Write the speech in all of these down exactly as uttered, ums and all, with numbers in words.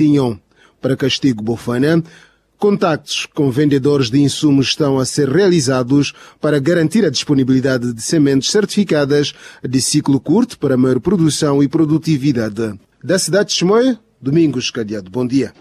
tinham. Para Castigo Bofana, contactos com vendedores de insumos estão a ser realizados para garantir a disponibilidade de sementes certificadas de ciclo curto para maior produção e produtividade. Da cidade de Chimoio, Domingos Cadeado. Bom dia.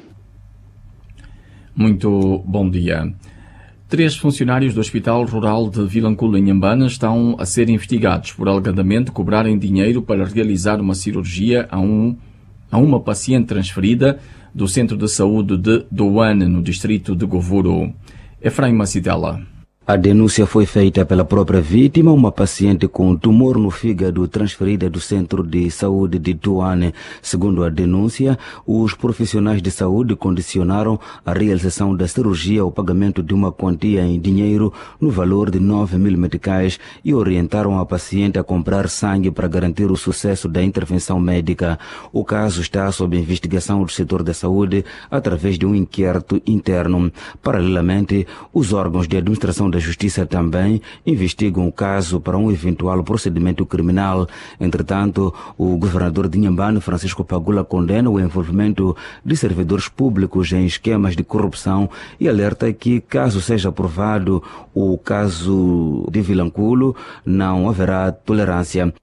Muito bom dia. Três funcionários do Hospital Rural de Vilanculo, em Inhambane, estão a ser investigados por alegadamente cobrarem dinheiro para realizar uma cirurgia a, um, a uma paciente transferida do Centro de Saúde de Douane, no distrito de Govuro. Efraim Macitela. A denúncia foi feita pela própria vítima, uma paciente com tumor no fígado transferida do Centro de Saúde de Douane. Segundo a denúncia, os profissionais de saúde condicionaram a realização da cirurgia ao pagamento de uma quantia em dinheiro no valor de nove mil meticais e orientaram a paciente a comprar sangue para garantir o sucesso da intervenção médica. O caso está sob investigação do setor da saúde através de um inquérito interno. Paralelamente, os órgãos de administração da Justiça também investigam o caso para um eventual procedimento criminal. Entretanto, o governador de Inhambane, Francisco Pagula, condena o envolvimento de servidores públicos em esquemas de corrupção e alerta que, caso seja aprovado o caso de Vilanculo, não haverá tolerância.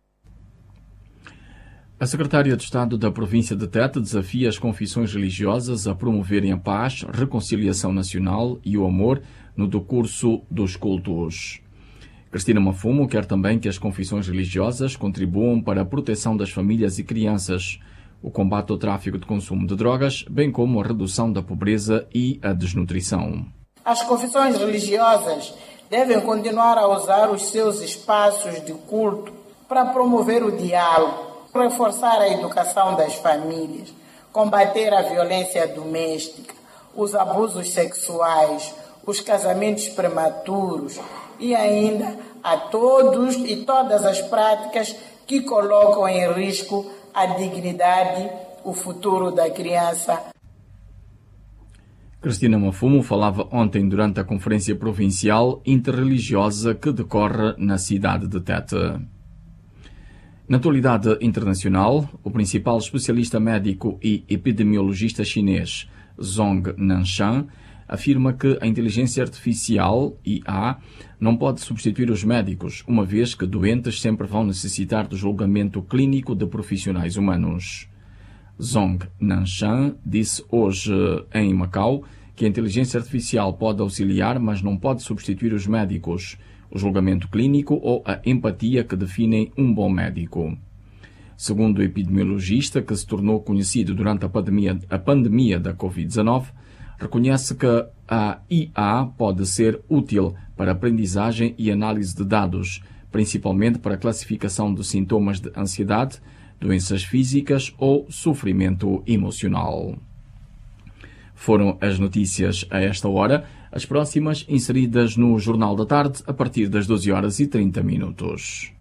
A secretária de Estado da província de Tete desafia as confissões religiosas a promoverem a paz, reconciliação nacional e o amor no decurso dos cultos. Cristina Mafumo quer também que as confissões religiosas contribuam para a proteção das famílias e crianças, o combate ao tráfico de consumo de drogas, bem como a redução da pobreza e a desnutrição. As confissões religiosas devem continuar a usar os seus espaços de culto para promover o diálogo, reforçar a educação das famílias, combater a violência doméstica, os abusos sexuais, os casamentos prematuros e ainda a todos e todas as práticas que colocam em risco a dignidade, o futuro da criança. Cristina Mafumo falava ontem durante a Conferência Provincial Interreligiosa que decorre na cidade de Tete. Na atualidade internacional, o principal especialista médico e epidemiologista chinês, Zhong Nanshan, afirma que a inteligência artificial, I A, não pode substituir os médicos, uma vez que doentes sempre vão necessitar do julgamento clínico de profissionais humanos. Zhong Nanshan disse hoje em Macau que a inteligência artificial pode auxiliar, mas não pode substituir os médicos, o julgamento clínico ou a empatia que definem um bom médico. Segundo o epidemiologista, que se tornou conhecido durante a pandemia, a pandemia da covid dezenove, reconhece que a I A pode ser útil para aprendizagem e análise de dados, principalmente para a classificação de sintomas de ansiedade, doenças físicas ou sofrimento emocional. Foram as notícias a esta hora, as próximas inseridas no Jornal da Tarde a partir das doze horas e trinta minutos.